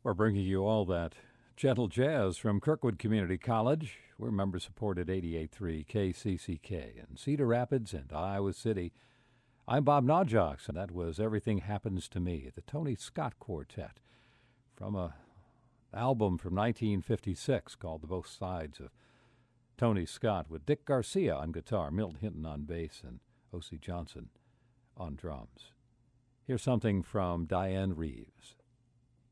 We're bringing you all that gentle jazz from Kirkwood Community College. We're member-supported 88.3 KCCK in Cedar Rapids and Iowa City. I'm Bob Najox, and that was Everything Happens to Me, the Tony Scott Quartet, from an album from 1956 called The Both Sides of Tony Scott, with Dick Garcia on guitar, Milt Hinton on bass, and O.C. Johnson on drums. Here's something from Diane Reeves.